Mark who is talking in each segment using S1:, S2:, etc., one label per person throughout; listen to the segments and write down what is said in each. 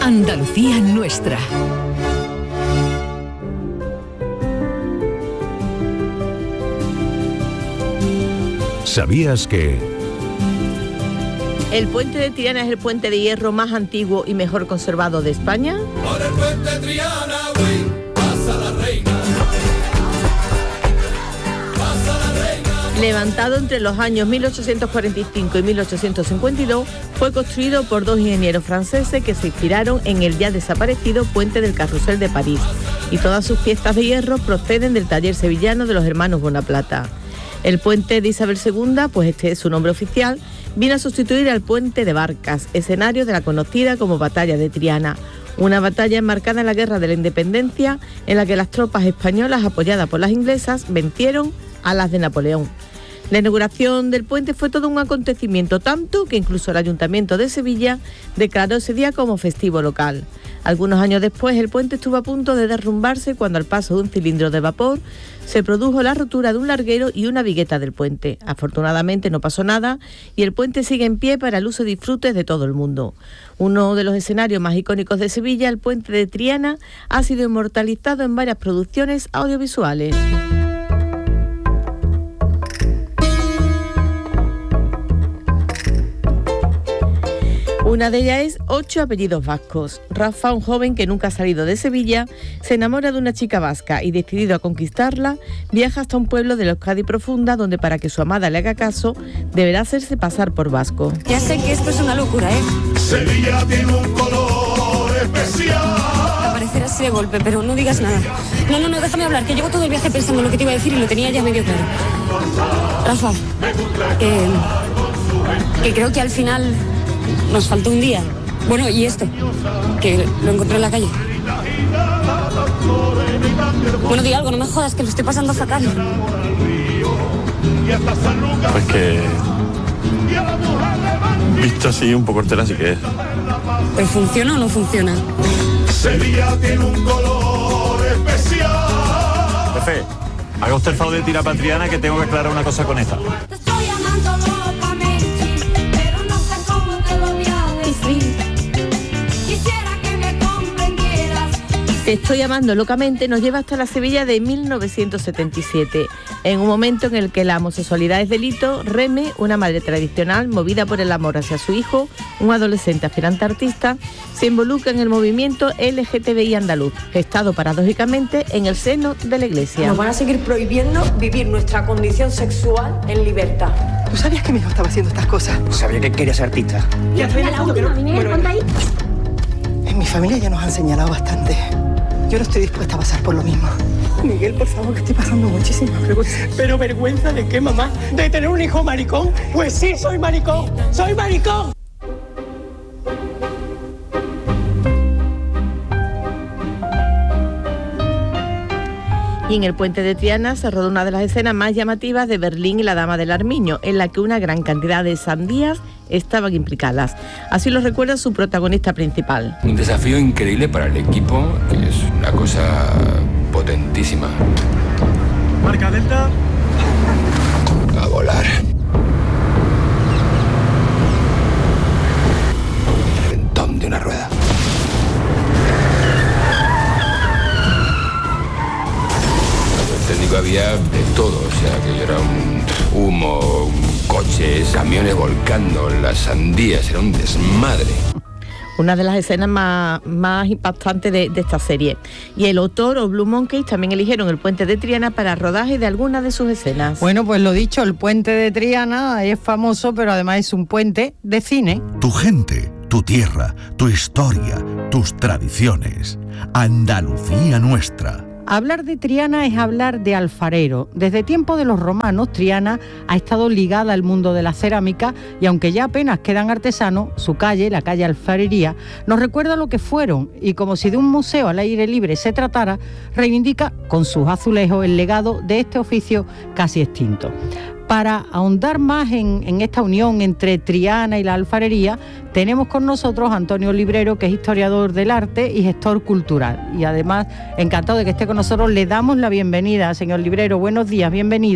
S1: Andalucía nuestra.
S2: ¿Sabías que...?
S3: ¿El puente de Triana es el puente de hierro más antiguo y mejor conservado de España?
S4: Por el puente de Triana, güey, pasa la reina. Pasa la reina.
S3: Levantado entre los años 1845 y 1852, fue construido por dos ingenieros franceses que se inspiraron en el ya desaparecido puente del Carrusel de París, y todas sus piezas de hierro proceden del taller sevillano de los hermanos Bonaplata. El puente de Isabel II, pues este es su nombre oficial, viene a sustituir al puente de Barcas, escenario de la conocida como Batalla de Triana, una batalla enmarcada en la Guerra de la Independencia, en la que las tropas españolas, apoyadas por las inglesas, vencieron a las de Napoleón. La inauguración del puente fue todo un acontecimiento, tanto que incluso el Ayuntamiento de Sevilla declaró ese día como festivo local. Algunos años después, el puente estuvo a punto de derrumbarse cuando, al paso de un cilindro de vapor, se produjo la rotura de un larguero y una vigueta del puente. Afortunadamente no pasó nada y el puente sigue en pie para el uso y disfrute de todo el mundo. Uno de los escenarios más icónicos de Sevilla, el puente de Triana, ha sido inmortalizado en varias producciones audiovisuales. Una de ellas es 8 apellidos vascos. Rafa, un joven que nunca ha salido de Sevilla, se enamora de una chica vasca y, decidido a conquistarla, viaja hasta un pueblo de la Euskadi profunda, donde, para que su amada le haga caso, deberá hacerse pasar por vasco.
S5: Ya sé que esto es una locura, ¿eh?
S4: Sevilla tiene un color especial.
S5: Aparecer así de golpe, pero no digas nada. No, déjame hablar, que llevo todo el viaje pensando en lo que te iba a decir y lo tenía ya medio claro. Rafa, que creo que al final nos faltó un día. Bueno, y esto, que lo encontré en la calle. Bueno, di algo, no me jodas, que lo estoy pasando fatal.
S6: Pues que... visto así, un poco hortera sí que es.
S5: ¿Pero funciona o no funciona?
S4: Sevilla tiene un color especial.
S6: Jefe, haga usted el favor de tirar para Triana, que tengo que aclarar una cosa con esta.
S3: Te estoy amando locamente nos lleva hasta la Sevilla de 1977, en un momento en el que la homosexualidad es delito. Reme, una madre tradicional movida por el amor hacia su hijo, un adolescente aspirante artista, se involucra en el movimiento LGTBI andaluz, gestado paradójicamente en el seno de la Iglesia.
S7: Nos van a seguir prohibiendo vivir nuestra condición sexual en libertad.
S8: ¿Tú sabías que mi hijo estaba haciendo estas cosas?
S9: Sabía que quería ser artista.
S8: Ya estoy en la última, Miguel, ponte ahí. En mi familia ya nos han señalado bastante. Yo no estoy dispuesta a pasar por lo mismo. Miguel, por favor, que estoy pasando muchísima vergüenza.
S10: ¿Pero vergüenza de qué, mamá? ¿De tener un hijo maricón? Pues sí, soy maricón. ¡Soy maricón!
S3: Y en el puente de Triana se rodó una de las escenas más llamativas de Berlín y la Dama del Armiño, en la que una gran cantidad de sandías estaban implicadas. Así lo recuerda su protagonista principal.
S11: Un desafío increíble para el equipo, que es una cosa potentísima.
S10: Marca Delta.
S11: A volar. Reventón de una rueda. El técnico había de todo, o sea, que yo era un humo, coches, camiones volcando, las sandías, era un desmadre.
S3: Una de las escenas más impactantes de esta serie. Y el autor o Blue Monkeys también eligieron el puente de Triana para el rodaje de algunas de sus escenas.
S12: Bueno, pues lo dicho, el puente de Triana es famoso, pero además es un puente de cine.
S2: Tu gente, tu tierra, tu historia, tus tradiciones. Andalucía nuestra.
S12: Hablar de Triana es hablar de alfarero. Desde tiempo de los romanos, Triana ha estado ligada al mundo de la cerámica y, aunque ya apenas quedan artesanos, su calle, la calle Alfarería, nos recuerda lo que fueron y, como si de un museo al aire libre se tratara, reivindica con sus azulejos el legado de este oficio casi extinto. Para ahondar más en esta unión entre Triana y la alfarería, tenemos con nosotros a Antonio Librero, que es historiador del arte y gestor cultural. Y además, encantado de que esté con nosotros, le damos la bienvenida, señor Librero. Buenos días, bienvenido.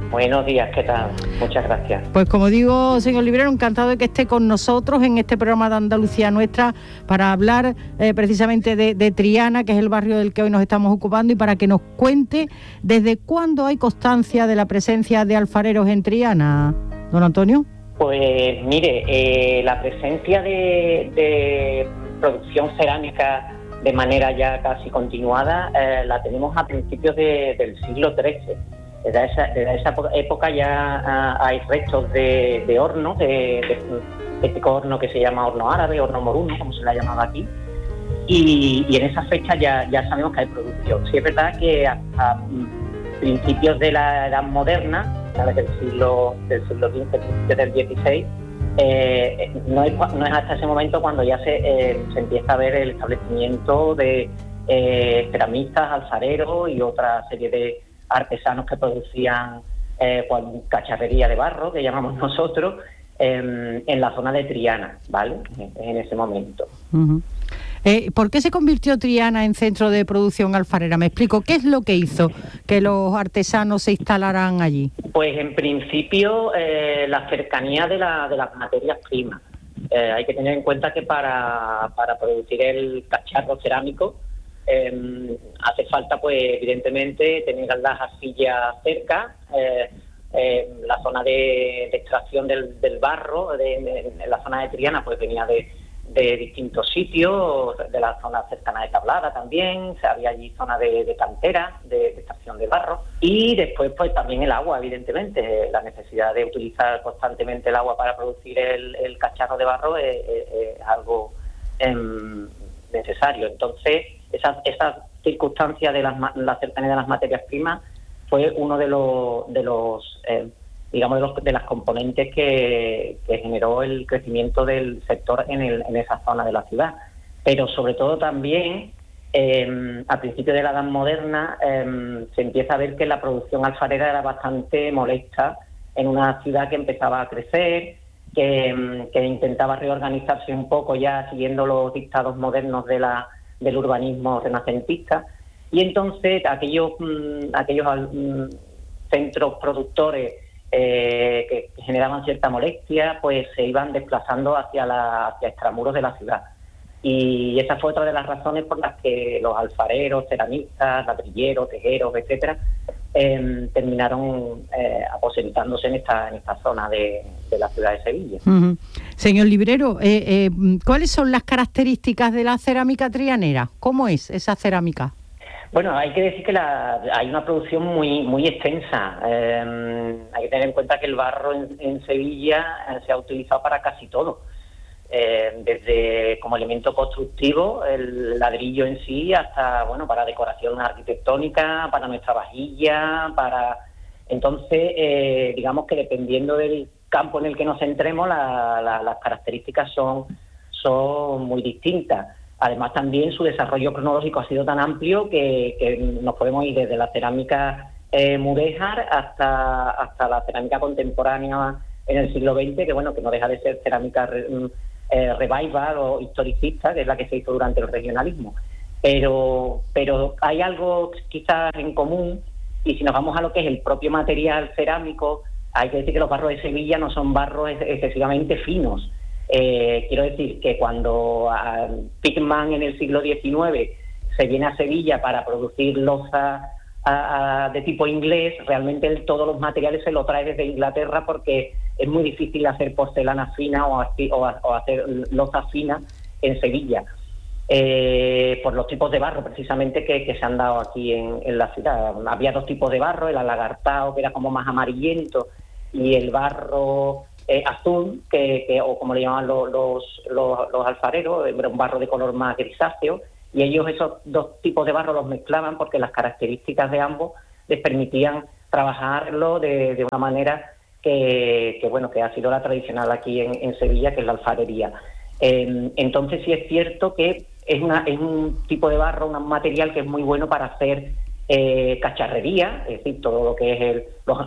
S1: Buenos días, ¿qué tal? Muchas gracias.
S12: Pues como digo, señor Librero, encantado de que esté con nosotros en este programa de Andalucía Nuestra para hablar precisamente de Triana, que es el barrio del que hoy nos estamos ocupando, y para que nos cuente desde cuándo hay constancia de la presencia de alfareros en Triana, don Antonio.
S1: Pues mire, la presencia de producción cerámica de manera ya casi continuada la tenemos a principios del siglo XIII. Desde esa época ya hay restos de hornos, de este horno que se llama horno árabe, horno moruno, como se le ha llamado aquí, y en esa fecha ya sabemos que hay producción. Sí es verdad que hasta principios de la Edad Moderna, del siglo XV, principios del XVI, no es hasta ese momento cuando ya se empieza a ver el establecimiento de ceramistas, alfareros y otra serie de artesanos que producían cacharrería de barro, que llamamos nosotros, en la zona de Triana, ¿vale? En ese momento.
S12: Uh-huh. ¿Por qué se convirtió Triana en centro de producción alfarera? Me explico, ¿qué es lo que hizo que los artesanos se instalaran allí?
S1: Pues en principio la cercanía de las materias primas. Hay que tener en cuenta que para producir el cacharro cerámico hace falta, pues evidentemente, tener las arcillas cerca, la zona de extracción del barro, en la zona de Triana, pues venía de distintos sitios, de la zona cercana de Tablada también, había allí zona de cantera, de extracción de barro, y después pues también el agua, evidentemente, la necesidad de utilizar constantemente el agua para producir el cacharro de barro es algo necesario. Entonces, esa circunstancia de la cercanía de las materias primas fue uno de las componentes que generó el crecimiento del sector en esa zona de la ciudad. Pero sobre todo también, a principios de la Edad Moderna, se empieza a ver que la producción alfarera era bastante molesta en una ciudad que empezaba a crecer, que intentaba reorganizarse un poco ya siguiendo los dictados modernos del urbanismo renacentista, y entonces aquellos centros productores que generaban cierta molestia, pues se iban desplazando hacia extramuros de la ciudad. Y esa fue otra de las razones por las que los alfareros, ceramistas, ladrilleros, tejeros, etcétera, terminaron aposentándose en esta zona de la ciudad de Sevilla.
S12: Uh-huh. Señor Librero, ¿cuáles son las características de la cerámica trianera? ¿Cómo es esa cerámica?
S1: Bueno, hay que decir que hay una producción muy extensa. Hay que tener en cuenta que el barro en Sevilla se ha utilizado para casi todo. Desde como elemento constructivo, el ladrillo en sí, hasta para decoración arquitectónica, para nuestra vajilla, entonces digamos que dependiendo del campo en el que nos centremos, las características son muy distintas. Además también su desarrollo cronológico ha sido tan amplio que nos podemos ir desde la cerámica mudéjar hasta la cerámica contemporánea en el siglo XX, que no deja de ser cerámica revival o historicista, que es la que se hizo durante el regionalismo. Pero hay algo quizás en común, y si nos vamos a lo que es el propio material cerámico, hay que decir que los barros de Sevilla no son barros excesivamente finos. Quiero decir que cuando Pickman en el siglo XIX se viene a Sevilla para producir loza de tipo inglés, realmente todos los materiales se lo trae desde Inglaterra, porque es muy difícil hacer porcelana fina o hacer loza fina en Sevilla, por los tipos de barro precisamente que se han dado aquí en la ciudad. Había dos tipos de barro, el alagartao, que era como más amarillento, y el barro azul, o como le llaman los alfareros, era un barro de color más grisáceo, y ellos esos dos tipos de barro los mezclaban porque las características de ambos les permitían trabajarlo de una manera que ha sido la tradicional aquí en Sevilla, que es la alfarería. Entonces sí es cierto que es un tipo de barro, un material que es muy bueno para hacer cacharrería, es decir, todo lo que es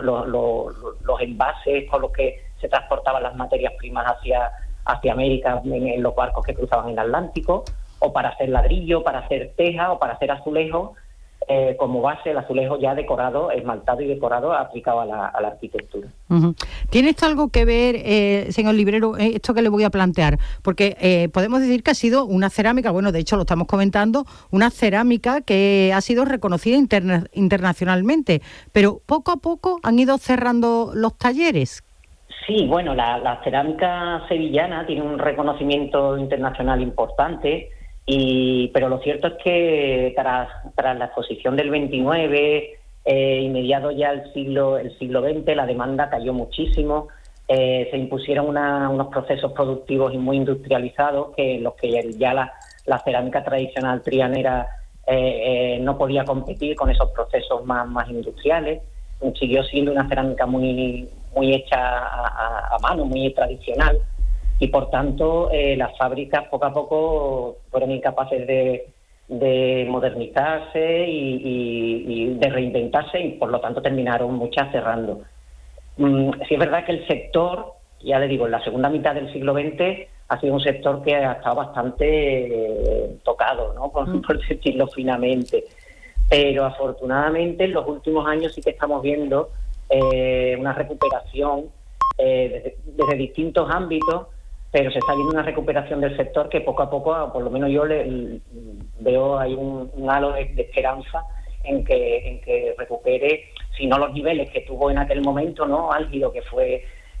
S1: los envases con los que se transportaban las materias primas hacia América en los barcos que cruzaban el Atlántico, o para hacer ladrillo, para hacer teja o para hacer azulejo, como base el azulejo ya decorado, esmaltado y decorado aplicado a la arquitectura.
S12: Uh-huh. ¿Tiene esto algo que ver, señor librero, esto que le voy a plantear? Porque podemos decir que ha sido una cerámica, bueno, de hecho lo estamos comentando, una cerámica que ha sido reconocida internacionalmente, pero poco a poco han ido cerrando los talleres.
S1: Sí, bueno, la cerámica sevillana tiene un reconocimiento internacional importante, pero lo cierto es que tras la exposición del 29 y mediado ya el siglo XX, la demanda cayó muchísimo, se impusieron unos procesos productivos y muy industrializados que los que ya la cerámica tradicional trianera no podía competir con esos procesos más industriales. Siguió siendo una cerámica muy hecha a mano, muy tradicional, y por tanto las fábricas poco a poco fueron incapaces de modernizarse y de reinventarse, y por lo tanto terminaron muchas cerrando. Sí es verdad que el sector, ya le digo, en la segunda mitad del siglo XX ha sido un sector que ha estado bastante tocado, ¿no? Por decirlo finamente. Pero afortunadamente en los últimos años sí que estamos viendo una recuperación desde distintos ámbitos, pero se está viendo una recuperación del sector que poco a poco, por lo menos yo veo hay un halo de esperanza en que recupere, si no los niveles que tuvo en aquel momento, ¿no?, álgido, que fue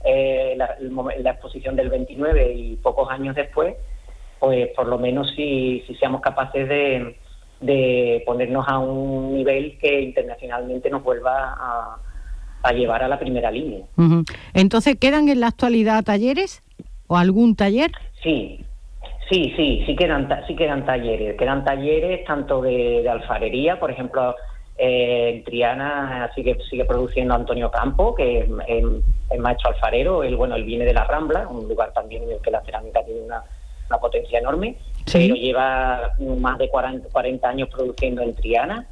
S1: la exposición del 29 y pocos años después, pues por lo menos si seamos capaces de ponernos a un nivel que internacionalmente nos vuelva a llevar a la primera línea.
S12: Uh-huh. Entonces, ¿quedan en la actualidad talleres o algún taller?
S1: Sí quedan talleres. Quedan talleres tanto de alfarería, por ejemplo, en Triana sigue produciendo Antonio Campo, que es maestro alfarero. Él viene de la Rambla, un lugar también en el que la cerámica tiene una potencia enorme, ¿sí? Pero lleva más de 40 años produciendo en Triana,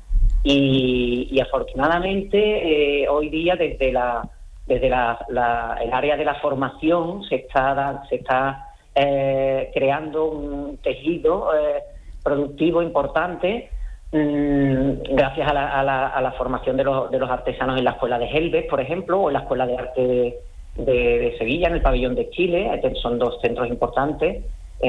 S1: y afortunadamente hoy día desde el área de la formación se está creando un tejido productivo importante, gracias a la formación de los artesanos en la Escuela de Helves, por ejemplo, o en la Escuela de Arte de Sevilla, en el Pabellón de Chile. Son dos centros importantes.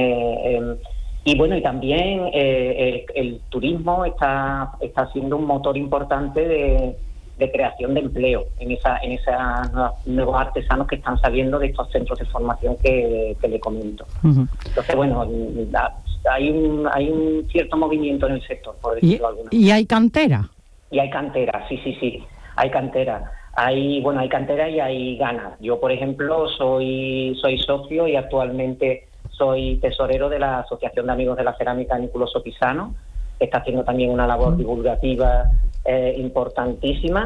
S1: Y también el turismo está siendo un motor importante de creación de empleo en esos nuevos artesanos que están saliendo de estos centros de formación que le comento. Uh-huh. Entonces, hay un cierto movimiento en el sector, por decirlo alguna manera.
S12: ¿Y hay cantera?
S1: Y hay cantera, sí, hay cantera. Hay cantera y hay ganas. Yo, por ejemplo, soy socio y actualmente soy tesorero de la Asociación de Amigos de la Cerámica Niculoso Pisano, que está haciendo también una labor divulgativa importantísima,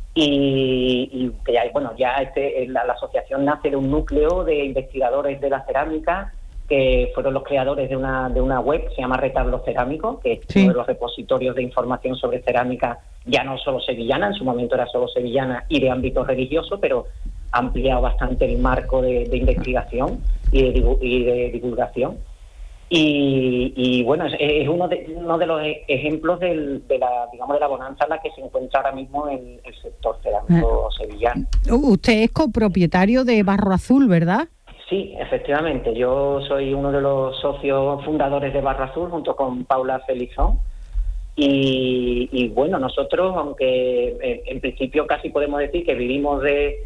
S1: y que la asociación nace de un núcleo de investigadores de la cerámica que fueron los creadores de una web que se llama Retablo Cerámico, que es uno de los repositorios de información sobre cerámica, ya no solo sevillana, en su momento era solo sevillana y de ámbito religioso, pero ha ampliado bastante el marco de investigación y de divulgación. Y es uno de los ejemplos de la bonanza en la que se encuentra ahora mismo el sector cerámico sevillano.
S12: Usted es copropietario de Barro Azul, ¿verdad?
S1: Sí, efectivamente. Yo soy uno de los socios fundadores de Barro Azul junto con Paula Felizón. Y nosotros, aunque en principio casi podemos decir que vivimos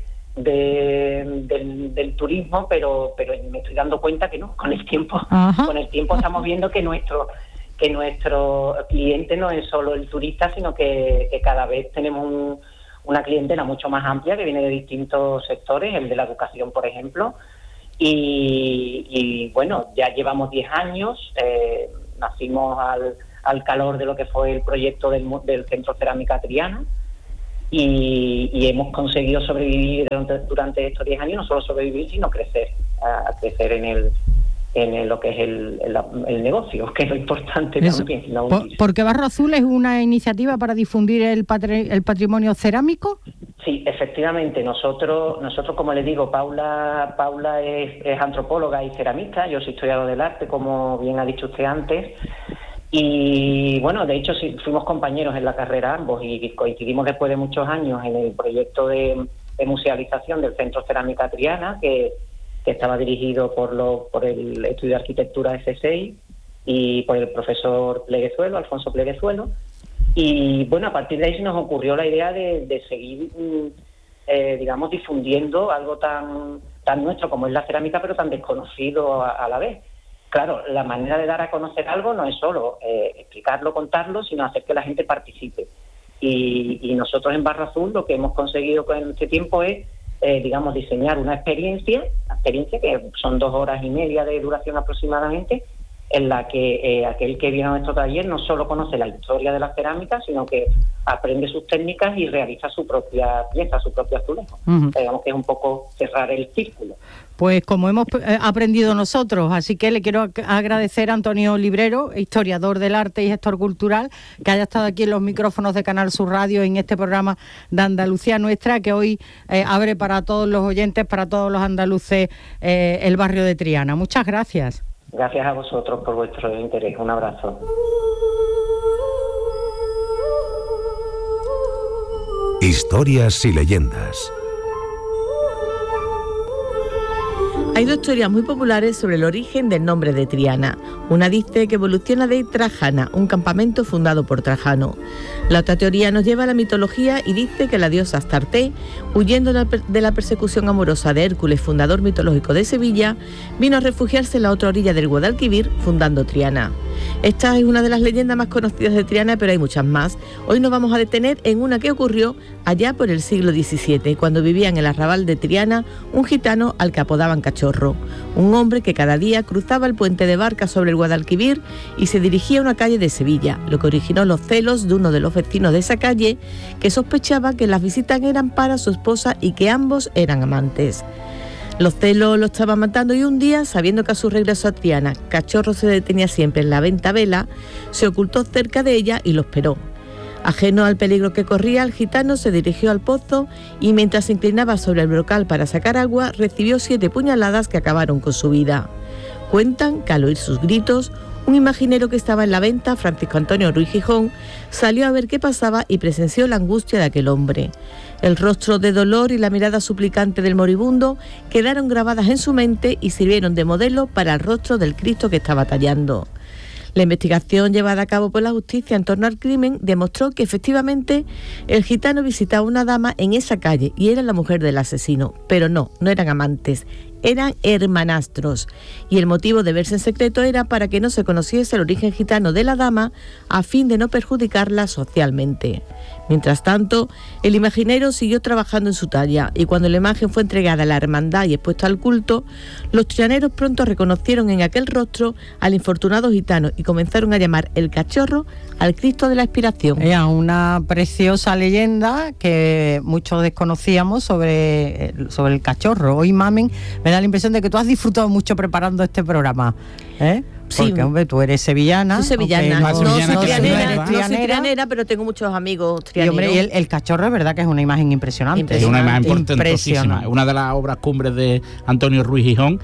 S1: del turismo, pero me estoy dando cuenta que no, con el tiempo estamos viendo que nuestro cliente no es solo el turista, sino que cada vez tenemos una clientela mucho más amplia que viene de distintos sectores, el de la educación, por ejemplo, y ya llevamos 10 años, nacimos al calor de lo que fue el proyecto del Centro Cerámica Triana, y hemos conseguido sobrevivir durante estos 10 años, no solo sobrevivir, sino crecer en lo que es el negocio, que es lo importante. Eso también.
S12: ¿Porque Barro Azul es una iniciativa para difundir el patrimonio cerámico?
S1: Sí, efectivamente. Nosotros, como les digo, Paula es antropóloga y ceramista, yo soy historiador del arte, como bien ha dicho usted antes, Y bueno, de hecho sí, fuimos compañeros en la carrera ambos y coincidimos después de muchos años en el proyecto de musealización del Centro Cerámica Triana, que estaba dirigido por el Estudio de Arquitectura F6 y por el profesor Pleguezuelo, Alfonso Pleguezuelo. Y bueno, a partir de ahí se nos ocurrió la idea de seguir, digamos, difundiendo algo tan nuestro como es la cerámica, pero tan desconocido a la vez. Claro, la manera de dar a conocer algo no es solo explicarlo, contarlo, sino hacer que la gente participe. Y nosotros en Barro Azul lo que hemos conseguido con este tiempo es, digamos, diseñar una experiencia que son 2 horas y media de duración aproximadamente, en la que aquel que viene a nuestro taller no solo conoce la historia de la cerámica, sino que aprende sus técnicas y realiza su propia pieza, su propio azulejo. Digamos que es un poco cerrar el círculo.
S12: Pues como hemos aprendido nosotros, así que le quiero agradecer a Antonio Librero, historiador del arte y gestor cultural, que haya estado aquí en los micrófonos de Canal Sur Radio en este programa de Andalucía Nuestra, que hoy abre para todos los oyentes, para todos los andaluces, el barrio de Triana. Muchas gracias.
S1: Gracias a vosotros por vuestro interés. Un abrazo.
S2: Historias y leyendas.
S3: Hay 2 teorías muy populares sobre el origen del nombre de Triana. Una dice que evoluciona de Trajana, un campamento fundado por Trajano. La otra teoría nos lleva a la mitología y dice que la diosa Astarte, huyendo de la persecución amorosa de Hércules, fundador mitológico de Sevilla, vino a refugiarse en la otra orilla del Guadalquivir, fundando Triana. Esta es una de las leyendas más conocidas de Triana, pero hay muchas más. Hoy nos vamos a detener en una que ocurrió allá por el siglo XVII, cuando vivía en el arrabal de Triana un gitano al que apodaban Cachorro, un hombre que cada día cruzaba el puente de barca sobre el Guadalquivir y se dirigía a una calle de Sevilla, lo que originó los celos de uno de los vecinos de esa calle, que sospechaba que las visitas eran para su esposa y que ambos eran amantes. Los celos lo estaban matando y un día, sabiendo que a su regreso a Triana, Cachorro se detenía siempre en la venta vela, se ocultó cerca de ella y lo esperó. Ajeno al peligro que corría, el gitano se dirigió al pozo y mientras se inclinaba sobre el brocal para sacar agua, recibió 7 puñaladas que acabaron con su vida. Cuentan que al oír sus gritos, un imaginero que estaba en la venta, Francisco Antonio Ruiz Gijón, salió a ver qué pasaba y presenció la angustia de aquel hombre. El rostro de dolor y la mirada suplicante del moribundo quedaron grabadas en su mente y sirvieron de modelo para el rostro del Cristo que estaba tallando. La investigación llevada a cabo por la justicia en torno al crimen demostró que efectivamente el gitano visitaba a una dama en esa calle y era la mujer del asesino, pero no eran amantes, eran hermanastros, y el motivo de verse en secreto era para que no se conociese el origen gitano de la dama a fin de no perjudicarla socialmente. Mientras tanto, el imaginero siguió trabajando en su talla y cuando la imagen fue entregada a la hermandad y expuesta al culto, los trianeros pronto reconocieron en aquel rostro al infortunado gitano y comenzaron a llamar el Cachorro al Cristo de la Expiración.
S12: Era una preciosa leyenda que muchos desconocíamos sobre el Cachorro. Hoy, Mamen, me da la impresión de que tú has disfrutado mucho preparando este programa, ¿eh? Porque, sí, hombre, tú eres sevillana.
S3: Soy sevillana, no soy trianera, pero tengo muchos amigos trianeros.
S12: Y, hombre, el Cachorro es verdad que es una imagen impresionante.
S9: Es una imagen importantísima. Una de las obras cumbres de Antonio Ruiz Gijón,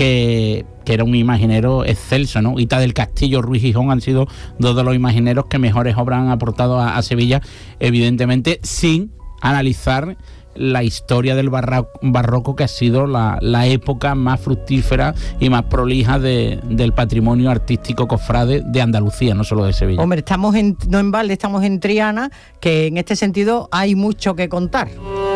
S9: que era un imaginero excelso, ¿no? Hita del Castillo, Ruiz Gijón han sido 2 de los imagineros que mejores obras han aportado a Sevilla, evidentemente sin analizar la historia del barroco, que ha sido la época más fructífera y más prolija del patrimonio artístico cofrade de Andalucía, no solo de Sevilla.
S12: Hombre, estamos no en Valde, estamos en Triana, que en este sentido hay mucho que contar.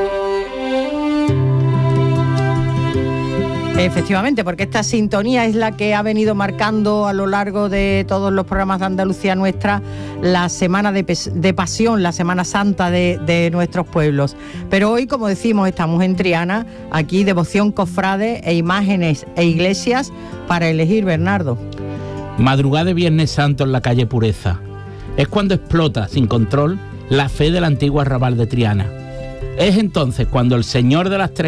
S12: Efectivamente, porque esta sintonía es la que ha venido marcando a lo largo de todos los programas de Andalucía Nuestra la semana de pasión, la Semana Santa de nuestros pueblos. Pero hoy, como decimos, estamos en Triana, aquí devoción cofrade e imágenes e iglesias para elegir, Bernardo.
S9: Madrugada de Viernes Santo en la calle Pureza. Es cuando explota sin control la fe del antiguo arrabal de Triana. Es entonces cuando el señor de las 3